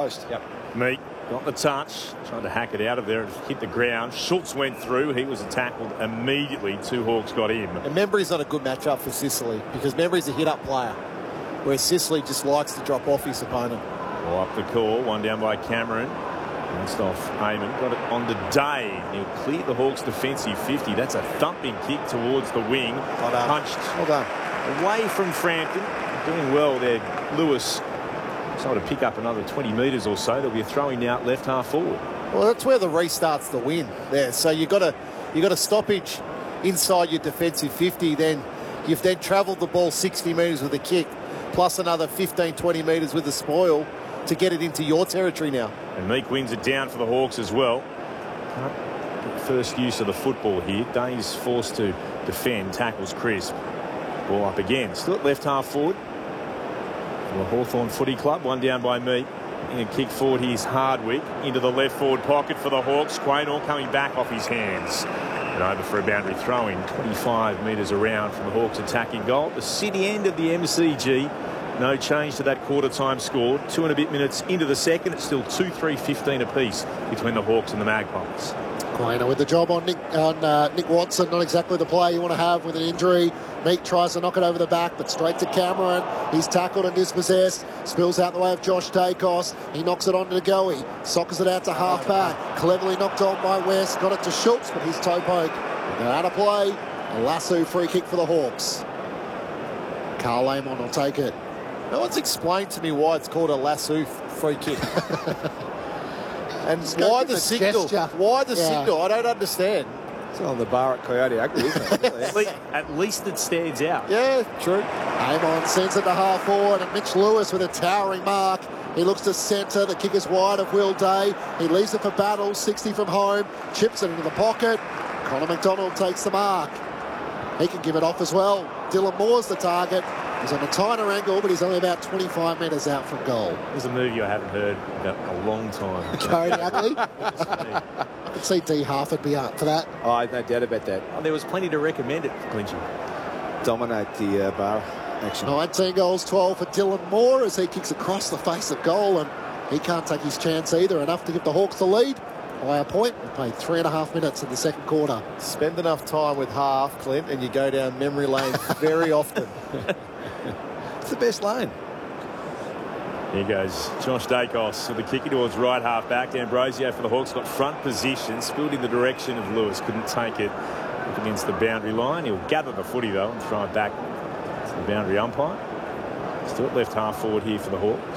Post, yep. Meek got the touch, tried to hack it out of there and hit the ground. Schultz went through. He was tackled immediately. Two Hawks got him. And Membry's not a good matchup for Sicily because Membry's a hit-up player, where Sicily just likes to drop off his opponent. Well, up the call, one down by Cameron. Bounced off Eamon, got it on the day. He'll clear the Hawks' defensive 50. That's a thumping kick towards the wing. Well done. Punched Well done. away from Frampton. Doing well there. Lewis trying to pick up another 20 metres or so. There'll be a throwing out left half forward. Well, that's where the restart's the win there. So you got a stoppage inside your defensive 50. Then you've then travelled the ball 60 metres with a kick, plus another 15, 20 metres with a spoil to get it into your territory now. And Meek wins it down for the Hawks as well. First use of the football here. Day's forced to defend. Tackles Crisp. Ball up again. Still at left half forward. For the Hawthorn Footy Club. One down by Meek. And kick forward here's Hardwick. Into the left forward pocket for the Hawks. Quaynor coming back off his hands. And over for a boundary throw-in. 25 metres around from the Hawks attacking goal. The city end of the MCG. No change to that quarter-time score. 2 and a bit minutes into the second. It's still 2-3-15 apiece between the Hawks and the Magpies. Quaynor with the job on Nick Watson. Not exactly the player you want to have with an injury. Meek tries to knock it over the back, but straight to Cameron. He's tackled and dispossessed. Spills out the way of Josh Dacos. He knocks it on to Goey. Sockers it out to half-back. Cleverly knocked on by West. Got it to Schultz, but his toe poke. They're out of play. A Lasso free kick for the Hawks. Carl Amon will take it. No one's explained to me why it's called a lasso free kick. And why the signal? Gesture. Why the signal? I don't understand. It's on the bar at Coyote Ugly, isn't it? At least it stands out. Yeah, true. Amon sends it to half forward, and Mitch Lewis with a towering mark. He looks to centre. The kick is wide of Will Day. He leaves it for Battle. 60 from home. Chips it into the pocket. Connor McDonald takes the mark. He can give it off as well. Dylan Moore's the target. He's on a tighter angle, but he's only about 25 metres out from goal. There's a movie I haven't heard about a long time. Coyote Ugly. I could see D. Harford be up for that. Oh, no doubt about that. Oh, there was plenty to recommend it, Clinching. Dominate the bar action. 19 goals, 12 for Dylan Moore as he kicks across the face of goal, and he can't take his chance either. Enough to give the Hawks the lead by a point. We played 3.5 minutes in the second quarter. Spend enough time with half, Clint, and you go down memory lane very often. It's the best lane. Here goes Josh Dacos with the kick towards right half back. D'Ambrosio for the Hawks got front position, spilled in the direction of Lewis, couldn't take it up against the boundary line. He'll gather the footy though and throw it back to the boundary umpire. Still at left half forward here for the Hawks.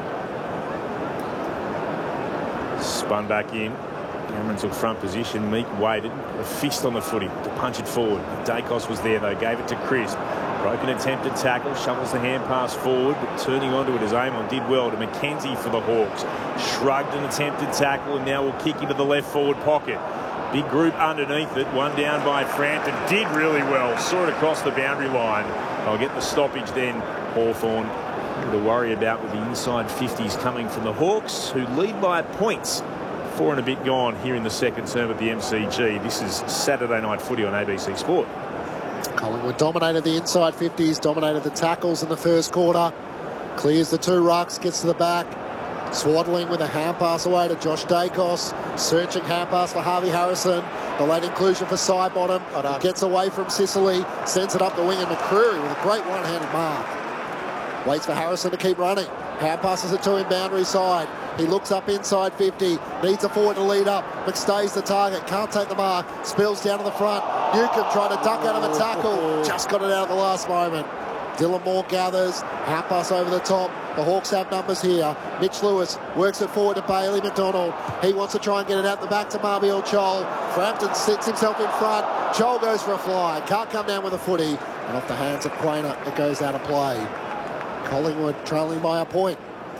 Spun back in. Cameron took front position. Meek waited, a fist on the footy to punch it forward. Dacos was there though, gave it to Crisp. Broken attempted tackle, shovels the hand pass forward, but turning onto it as Amon did well to McKenzie for the Hawks. Shrugged an attempted tackle and now will kick into the left forward pocket. Big group underneath it, one down by Frampton. Did really well, saw it across the boundary line. They'll get the stoppage then, Hawthorn. To worry about with the inside 50s coming from the Hawks, who lead by points. 4 and a bit gone here in the second term of the MCG. This is Saturday Night Footy on ABC Sport. Collingwood dominated the inside 50s, dominated the tackles in the first quarter. Clears the 2 rucks, gets to the back. Swaddling with a hand pass away to Josh Dacos. Searching hand pass for Harvey Harrison. The late inclusion for Sidebottom. Gets away from Sicily. Sends it up the wing, and McCreary with a great one-handed mark. Waits for Harrison to keep running. Hand passes it to him boundary side. He looks up inside 50. Needs a forward to lead up. McStay's the target. Can't take the mark. Spills down to the front. Newcomb trying to duck out of a tackle. Just got it out at the last moment. Dylan Moore gathers. Hand pass over the top. The Hawks have numbers here. Mitch Lewis works it forward to Bailey McDonald. He wants to try and get it out the back to Marbiel Chol. Frampton sits himself in front. Chol goes for a fly. Can't come down with a footy. And off the hands of Quaynor, it goes out of play. Collingwood trailing by a point.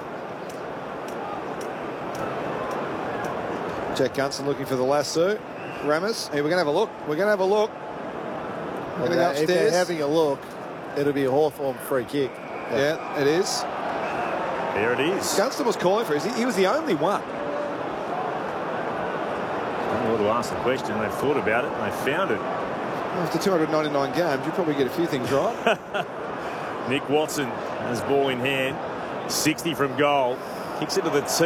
Jack Gunson looking for the lasso. Ramis. Hey, we're going to have a look. We're going to have a look. We're going to go upstairs. If they're having a look, it'll be a Hawthorn free kick. Yeah, it is. There it is. Gunston was calling for it. He was the only one. I don't know to ask the question. They've thought about it and they found it. After 299 games, you probably get a few things right. Nick Watson has ball in hand. 60 from goal. Kicks it to the tee.